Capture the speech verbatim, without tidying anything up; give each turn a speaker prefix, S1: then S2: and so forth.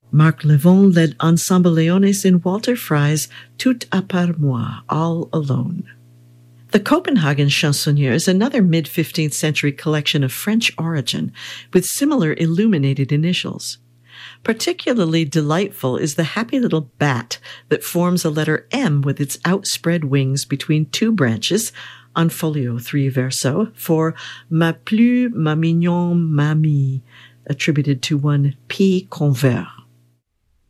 S1: Marc Levon led Ensemble Leones in Walter Frey's Tout à part moi, All Alone. The Copenhagen Chansonnier is another mid-fifteenth century collection of French origin with similar illuminated initials. Particularly delightful is the happy little bat that forms a letter M with its outspread wings between two branches on folio three verso for Ma plus ma mignon mamie, attributed to one P. Convert.